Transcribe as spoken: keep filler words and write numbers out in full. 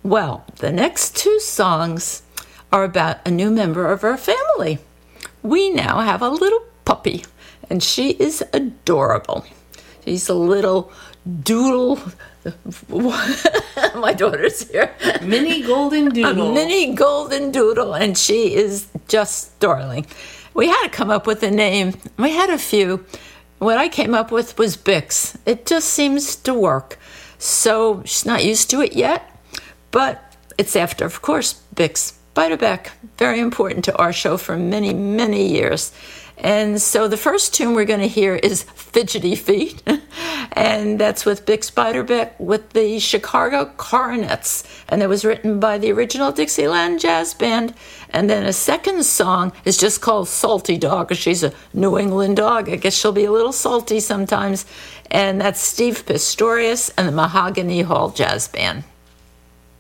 Well, the next two songs are about a new member of our family. We now have a little puppy, and she is adorable. She's a little doodle. My daughter's here. Mini golden doodle. A mini golden doodle, and she is just darling. We had to come up with a name. We had a few. What I came up with was Bix. It just seems to work. So she's not used to it yet, but it's after, of course, Bix Beiderbecke. Very important to our show for many, many years. And so the first tune we're going to hear is Fidgety Feet, and that's with Bix Beiderbecke with the Chicago Coronets, and it was written by the original Dixieland Jazz Band. And then a second song is just called Salty Dog, because she's a New England dog. I guess she'll be a little salty sometimes, and that's Steve Pistorius and the Mahogany Hall Jazz Band.